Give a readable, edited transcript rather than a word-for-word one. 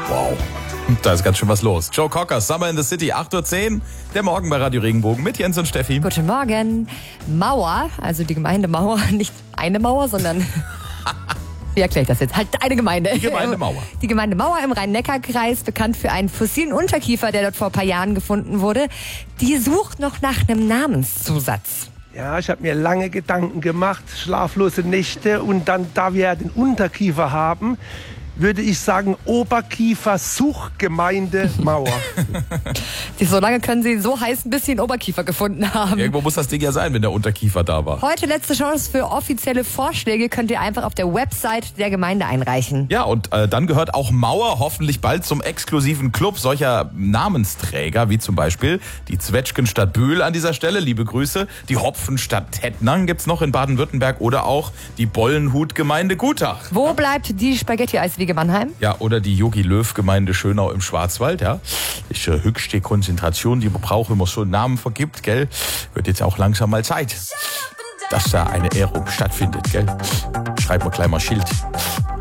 Wow. Da ist ganz schön was los. Joe Cocker, Summer in the City, 8.10 Uhr. Der Morgen bei Radio Regenbogen mit Jens und Steffi. Guten Morgen. Mauer, also die Gemeinde Mauer, nicht eine Mauer, sondern... Wie erkläre ich das jetzt? Halt eine Gemeinde. Die Gemeinde Mauer. Die Gemeinde Mauer im Rhein-Neckar-Kreis, bekannt für einen fossilen Unterkiefer, der dort vor ein paar Jahren gefunden wurde. Die sucht noch nach einem Namenszusatz. Ja, ich habe mir lange Gedanken gemacht, schlaflose Nächte, und dann, da wir ja den Unterkiefer haben, würde ich sagen Oberkiefer-Suchgemeinde Mauer. So lange können sie so heißen, bis sie einen Oberkiefer gefunden haben. Irgendwo muss das Ding ja sein, wenn der Unterkiefer da war. Heute letzte Chance für offizielle Vorschläge, könnt ihr einfach auf der Website der Gemeinde einreichen. Ja, und dann gehört auch Mauer hoffentlich bald zum exklusiven Club solcher Namensträger, wie zum Beispiel die Zwetschgenstadt Bühl an dieser Stelle, liebe Grüße. Die Hopfenstadt Tettnang gibt's noch in Baden-Württemberg oder auch die Bollenhut-Gemeinde Gutach. Wo bleibt die Spaghetti-Eiswiege Mannheim? Ja, oder die Jogi-Löw-Gemeinde Schönau im Schwarzwald, ja. Ist höchste Konzentration, die man braucht, wenn man so einen Namen vergibt, gell. Wird jetzt auch langsam mal Zeit, dass da eine Ehrung stattfindet, gell. Schreibt mal gleich mal Schild.